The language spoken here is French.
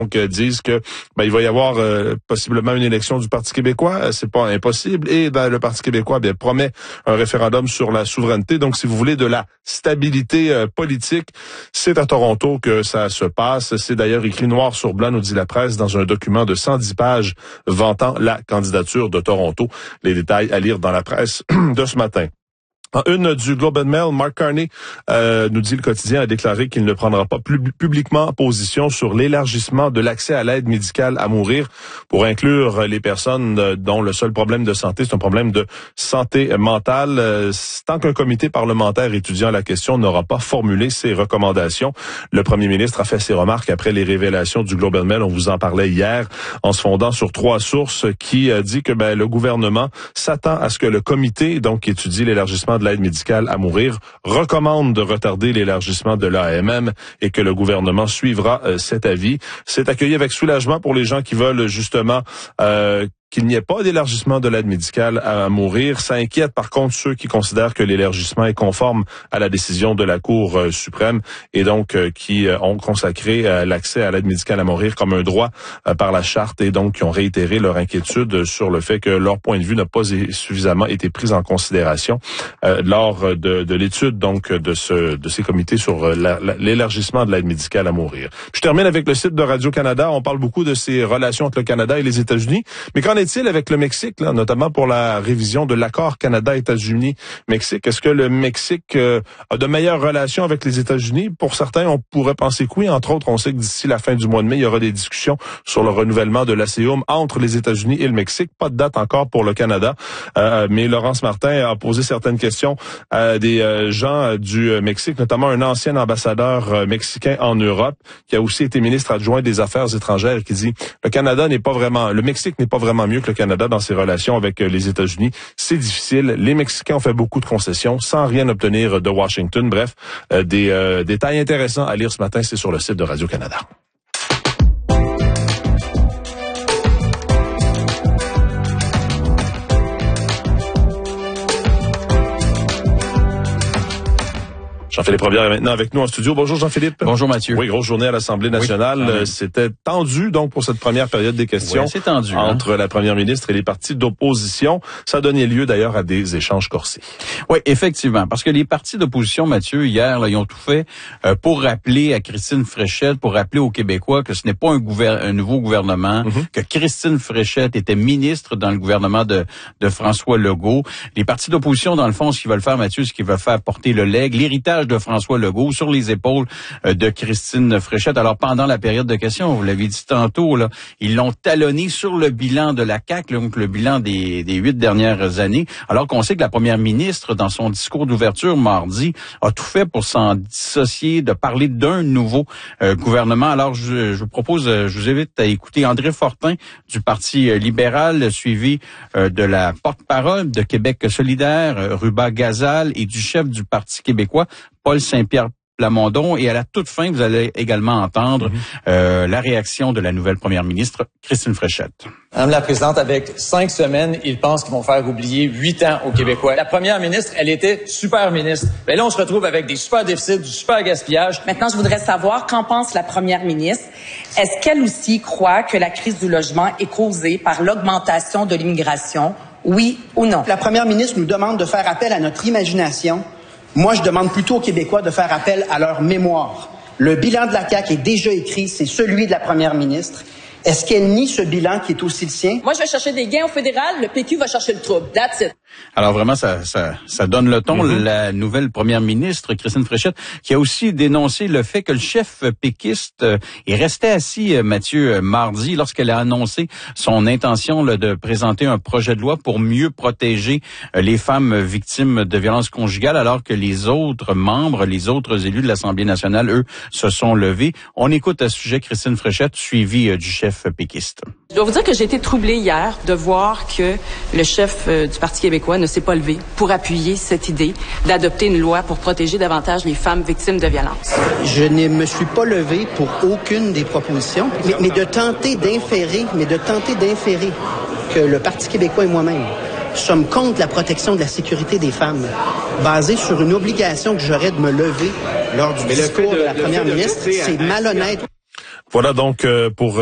Donc, disent que il va y avoir possiblement une élection du Parti québécois. C'est pas impossible. Et le Parti québécois promet un référendum sur la souveraineté. Donc, si vous voulez de la stabilité politique, c'est à Toronto que ça se passe. C'est d'ailleurs écrit noir sur blanc, nous dit la presse, dans un document de 110 pages vantant la candidature de Toronto. Les détails à lire dans la presse de ce matin. En une du Globe and Mail, Mark Carney, nous dit le quotidien, a déclaré qu'il ne prendra pas publiquement position sur l'élargissement de l'accès à l'aide médicale à mourir pour inclure les personnes dont le seul problème de santé, c'est un problème de santé mentale. Tant qu'un comité parlementaire étudiant la question n'aura pas formulé ses recommandations, le premier ministre a fait ses remarques après les révélations du Globe and Mail. On vous en parlait hier, en se fondant sur 3 sources, qui dit que le gouvernement s'attend à ce que le comité, donc qui étudie l'élargissement de l'aide médicale à mourir, recommande de retarder l'élargissement de l'AMM et que le gouvernement suivra cet avis. C'est accueilli avec soulagement pour les gens qui veulent justement qu'il n'y ait pas d'élargissement de l'aide médicale à mourir. Ça inquiète par contre ceux qui considèrent que l'élargissement est conforme à la décision de la Cour suprême et donc qui ont consacré l'accès à l'aide médicale à mourir comme un droit par la charte et donc qui ont réitéré leur inquiétude sur le fait que leur point de vue n'a pas suffisamment été pris en considération lors de l'étude donc de ces comités sur l'élargissement de l'aide médicale à mourir. Je termine avec le site de Radio-Canada. On parle beaucoup de ces relations entre le Canada et les États-Unis, mais qu'en est-il avec le Mexique, là, notamment pour la révision de l'accord Canada-États-Unis-Mexique? Est-ce que le Mexique a de meilleures relations avec les États-Unis? Pour certains, on pourrait penser que oui. Entre autres, on sait que d'ici la fin du mois de mai, il y aura des discussions sur le renouvellement de l'ACEUM entre les États-Unis et le Mexique. Pas de date encore pour le Canada, mais Laurence Martin a posé certaines questions à des gens du Mexique, notamment un ancien ambassadeur mexicain en Europe, qui a aussi été ministre adjoint des Affaires étrangères, et qui dit le Mexique n'est pas vraiment mieux que le Canada dans ses relations avec les États-Unis. C'est difficile. Les Mexicains ont fait beaucoup de concessions sans rien obtenir de Washington. Bref, des détails intéressants à lire ce matin, c'est sur le site de Radio-Canada. Jean-Philippe Robillard est maintenant avec nous en studio. Bonjour Jean-Philippe. Bonjour Mathieu. Oui, grosse journée à l'Assemblée nationale. Oui, c'était tendu donc pour cette première période des questions. Oui, c'est tendu, entre la première ministre et les partis d'opposition. Ça a donné lieu d'ailleurs à des échanges corsés. Oui, effectivement. Parce que les partis d'opposition, Mathieu, hier, là, ils ont tout fait pour rappeler à Christine Fréchette, pour rappeler aux Québécois que ce n'est pas un nouveau gouvernement, que Christine Fréchette était ministre dans le gouvernement de François Legault. Les partis d'opposition, dans le fond, ce qu'ils veulent faire, Mathieu, c'est qu'ils veulent faire porter le legs, l'héritage de François Legault sur les épaules de Christine Fréchette. Alors, pendant la période de questions, vous l'avez dit tantôt, là, ils l'ont talonné sur le bilan de la CAQ, donc le bilan des 8 dernières années, alors qu'on sait que la première ministre, dans son discours d'ouverture mardi, a tout fait pour s'en dissocier, de parler d'un nouveau gouvernement. Alors, je vous invite à écouter André Fortin du Parti libéral, suivi de la porte-parole de Québec solidaire, Ruba Gazal, et du chef du Parti québécois, Paul Saint-Pierre Plamondon. Et à la toute fin, vous allez également entendre la réaction de la nouvelle première ministre, Christine Fréchette. Madame la Présidente, avec 5 semaines, ils pensent qu'ils vont faire oublier 8 ans aux Québécois. La première ministre, elle était super ministre. Mais là, on se retrouve avec des super déficits, du super gaspillage. Maintenant, je voudrais savoir qu'en pense la première ministre. Est-ce qu'elle aussi croit que la crise du logement est causée par l'augmentation de l'immigration? Oui ou non? La première ministre nous demande de faire appel à notre imagination. Moi, je demande plutôt aux Québécois de faire appel à leur mémoire. Le bilan de la CAQ est déjà écrit, c'est celui de la première ministre. Est-ce qu'elle nie ce bilan qui est aussi le sien? Moi, je vais chercher des gains au fédéral, le PQ va chercher le trouble. That's it. Alors vraiment, ça donne le ton. La nouvelle première ministre, Christine Fréchette, qui a aussi dénoncé le fait que le chef péquiste est resté assis, Mathieu, mardi, lorsqu'elle a annoncé son intention de présenter un projet de loi pour mieux protéger les femmes victimes de violences conjugales, alors que les autres membres, les autres élus de l'Assemblée nationale, eux, se sont levés. On écoute à ce sujet Christine Fréchette, suivie du chef péquiste. Je dois vous dire que j'ai été troublée hier de voir que le chef du Parti québécois ne s'est pas levé pour appuyer cette idée d'adopter une loi pour protéger davantage les femmes victimes de violences. Je ne me suis pas levé pour aucune des propositions, mais de tenter d'inférer que le Parti québécois et moi-même sommes contre la protection de la sécurité des femmes, basée sur une obligation que j'aurais de me lever lors du discours de la première ministre, c'est malhonnête. Voilà donc pour